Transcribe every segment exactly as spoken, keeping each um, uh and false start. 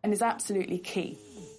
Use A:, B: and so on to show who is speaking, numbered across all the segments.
A: and is absolutely key.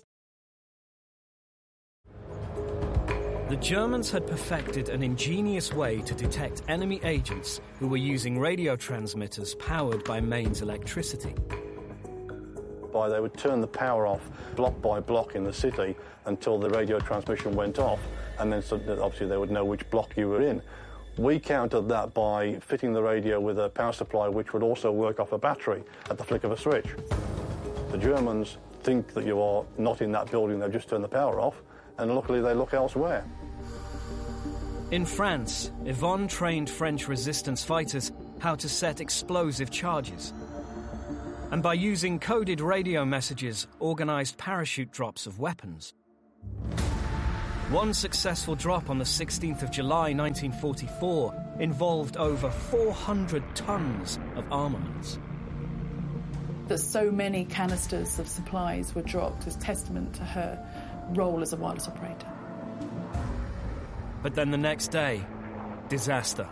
B: The Germans had perfected an ingenious way to detect enemy agents who were using radio transmitters powered by mains electricity.
C: By they would turn the power off block by block in the city until the radio transmission went off, and then so obviously they would know which block you were in. We countered that by fitting the radio with a power supply which would also work off a battery at the flick of a switch. The Germans think that you are not in that building, they've just turned the power off, and luckily they look elsewhere.
B: In France, Yvonne trained French resistance fighters how to set explosive charges. And by using coded radio messages, organised parachute drops of weapons. One successful drop on the sixteenth of July nineteen forty-four involved over four hundred tons of armaments.
A: That so many canisters of supplies were dropped was testament to her role as a wireless operator.
B: But then the next day, disaster.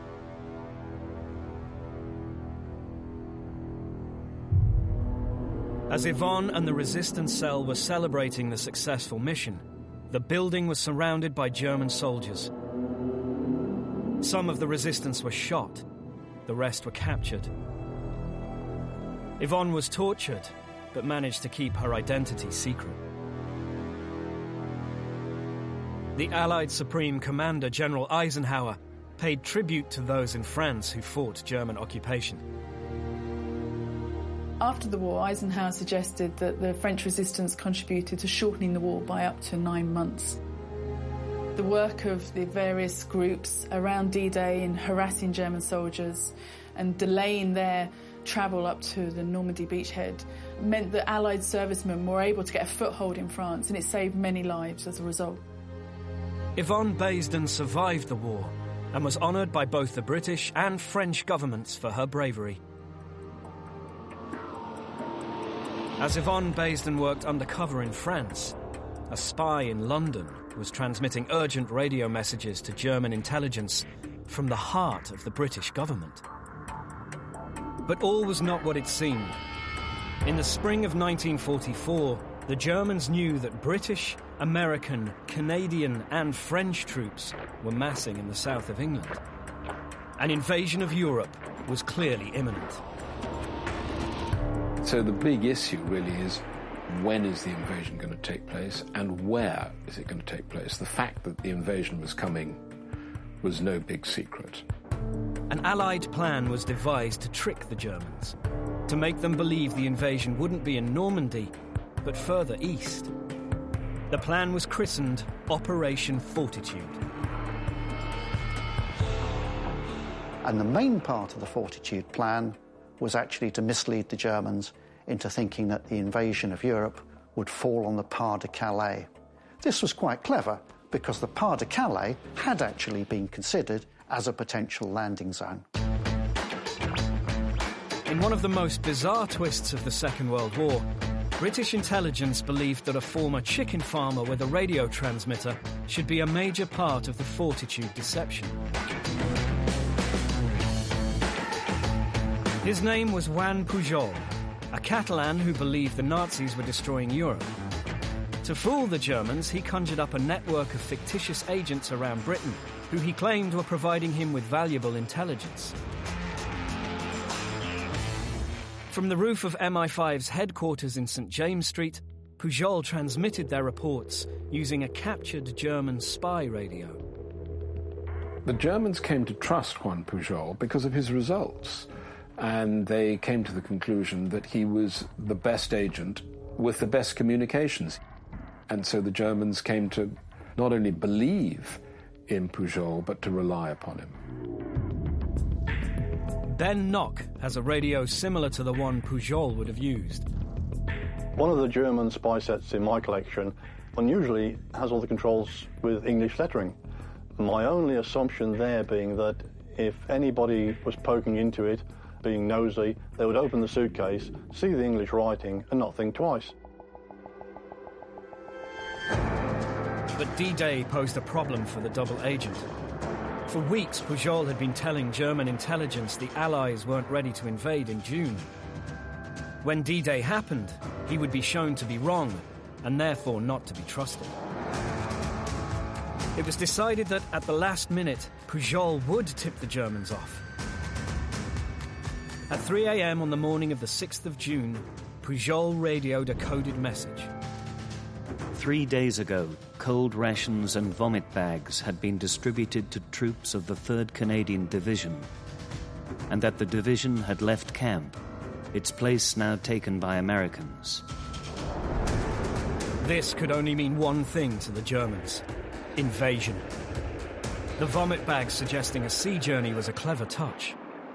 B: As Yvonne and the resistance cell were celebrating the successful mission, the building was surrounded by German soldiers. Some of the resistance were shot, the rest were captured. Yvonne was tortured, but managed to keep her identity secret. The Allied Supreme Commander, General Eisenhower, paid tribute to those in France who fought German occupation.
A: After the war, Eisenhower suggested that the French resistance contributed to shortening the war by up to nine months. The work of the various groups around D-Day in harassing German soldiers and delaying their travel up to the Normandy beachhead meant that Allied servicemen were able to get a foothold in France, and it saved many lives as a result.
B: Yvonne Baisden survived the war and was honoured by both the British and French governments for her bravery. As Yvonne Baisden worked undercover in France, a spy in London was transmitting urgent radio messages to German intelligence from the heart of the British government. But all was not what it seemed. In the spring of nineteen forty-four, the Germans knew that British, American, Canadian and French troops were massing in the south of England. An invasion of Europe was clearly imminent.
D: So the big issue really is, when is the invasion going to take place and where is it going to take place? The fact that the invasion was coming was no big secret.
B: An Allied plan was devised to trick the Germans, to make them believe the invasion wouldn't be in Normandy, but further east. The plan was christened Operation Fortitude.
E: And the main part of the Fortitude plan was actually to mislead the Germans into thinking that the invasion of Europe would fall on the Pas de Calais. This was quite clever because the Pas de Calais had actually been considered as a potential landing zone.
B: In one of the most bizarre twists of the Second World War, British intelligence believed that a former chicken farmer with a radio transmitter should be a major part of the Fortitude deception. His name was Juan Pujol, a Catalan who believed the Nazis were destroying Europe. To fool the Germans, he conjured up a network of fictitious agents around Britain, who he claimed were providing him with valuable intelligence. From the roof of M I five's headquarters in Saint James Street, Pujol transmitted their reports using a captured German spy radio.
D: The Germans came to trust Juan Pujol because of his results, and they came to the conclusion that he was the best agent with the best communications. And so the Germans came to not only believe in Pujol, but to rely upon him.
B: Ben Nock has a radio similar to the one Pujol would have used.
C: One of the German spy sets in my collection unusually has all the controls with English lettering. My only assumption there being that if anybody was poking into it, being nosy, they would open the suitcase, see the English writing and not think twice.
B: But D-Day posed a problem for the double agent. For weeks, Pujol had been telling German intelligence the Allies weren't ready to invade in June. When D-Day happened, he would be shown to be wrong and therefore not to be trusted. It was decided that at the last minute, Pujol would tip the Germans off. At three a m on the morning of the sixth of June, Pujol radioed a coded message.
F: Three days ago, cold rations and vomit bags had been distributed to troops of the third Canadian Division, and that the division had left camp, its place now taken by Americans.
B: This could only mean one thing to the Germans: invasion. The vomit bags suggesting a sea journey was a clever touch.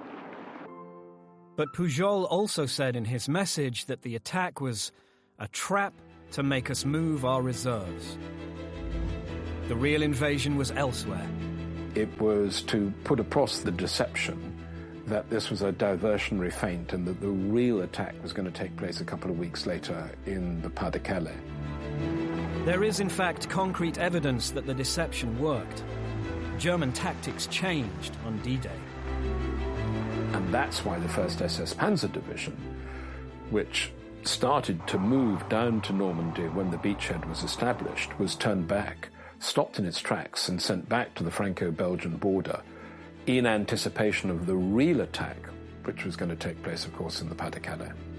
B: But Pujol also said in his message that the attack was a trap to make us move our reserves. The real invasion was elsewhere.
D: It was to put across the deception that this was a diversionary feint and that the real attack was going to take place a couple of weeks later in the Pas de Calais.
B: There is, in fact, concrete evidence that the deception worked. German tactics changed on D-Day.
D: And that's why the first S S Panzer Division, which started to move down to Normandy when the beachhead was established, was turned back, stopped in its tracks and sent back to the Franco-Belgian border in anticipation of the real attack, which was going to take place, of course, in the Pas de Calais.